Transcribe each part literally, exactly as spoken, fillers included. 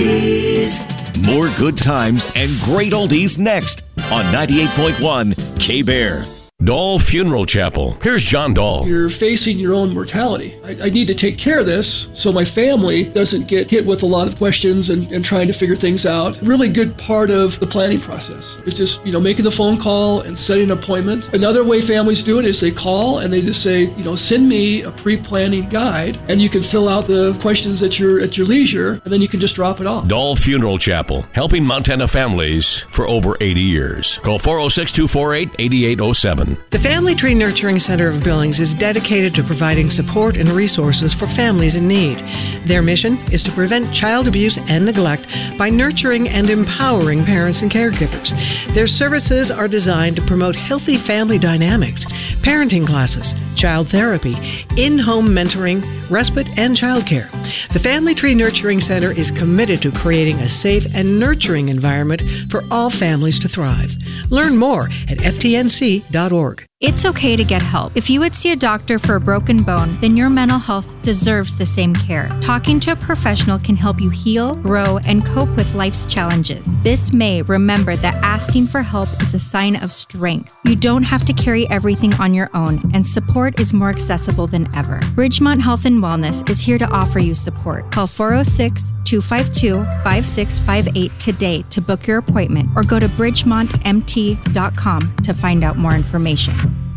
oldies. More good times and great oldies next on ninety-eight point one K-Bear. Dahl Funeral Chapel. Here's John Dahl. You're facing your own mortality. I, I need to take care of this so my family doesn't get hit with a lot of questions and, and trying to figure things out. Really good part of the planning process. It's just, you know, making the phone call and setting an appointment. Another way families do it is they call and they just say, you know, send me a pre-planning guide, and you can fill out the questions at your at your leisure, and then you can just drop it off. Dahl Funeral Chapel, helping Montana families for over eighty years. Call four oh six, two four eight, eight eight oh seven. The Family Tree Nurturing Center of Billings is dedicated to providing support and resources for families in need. Their mission is to prevent child abuse and neglect by nurturing and empowering parents and caregivers. Their services are designed to promote healthy family dynamics, parenting classes, child therapy, in-home mentoring, respite, and childcare. The Family Tree Nurturing Center is committed to creating a safe and nurturing environment for all families to thrive. Learn more at F T N C dot org. It's okay to get help. If you would see a doctor for a broken bone, then your mental health deserves the same care. Talking to a professional can help you heal, grow, and cope with life's challenges. This May, remember that asking for help is a sign of strength. You don't have to carry everything on your own, and support is more accessible than ever. Bridgemont Health and Wellness is here to offer you support. Call four oh six, two five two, five six five eight today to book your appointment, or go to bridgemont m t dot com to find out more information.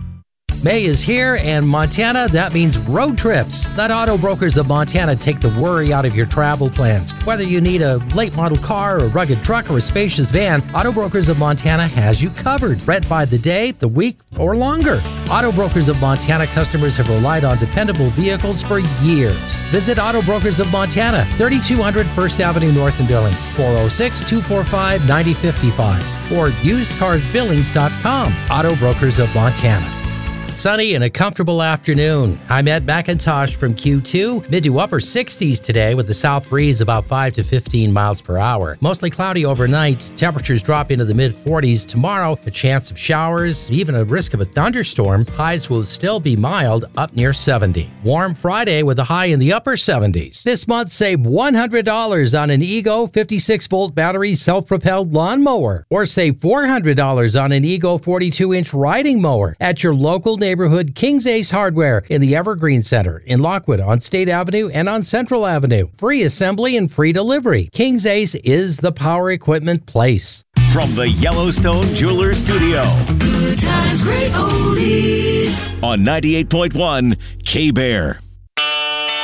May is here, and Montana, that means road trips. Let Auto Brokers of Montana take the worry out of your travel plans. Whether you need a late model car, a rugged truck, or a spacious van, Auto Brokers of Montana has you covered. Rent by the day, the week, or longer. Auto Brokers of Montana customers have relied on dependable vehicles for years. Visit Auto Brokers of Montana, thirty-two hundred First Avenue North in Billings, four oh six, two four five, nine oh five five, or used cars billings dot com. Auto Brokers of Montana. Sunny and a comfortable afternoon. I'm Ed McIntosh from Q two. Mid to upper sixties today with the south breeze about five to fifteen miles per hour. Mostly cloudy overnight. Temperatures drop into the mid forties. Tomorrow, a chance of showers, even a risk of a thunderstorm. Highs will still be mild, up near seventy. Warm Friday with a high in the upper seventies. This month, save one hundred dollars on an Ego fifty-six volt battery self-propelled lawnmower. Or save four hundred dollars on an Ego forty-two inch riding mower at your local neighborhood King's Ace Hardware in the Evergreen Center in Lockwood on State Avenue and on Central Avenue. Free assembly and free delivery. King's Ace is the power equipment place. From the Yellowstone Jewelers Studio. Good times, great oldies. On ninety-eight point one K-Bear.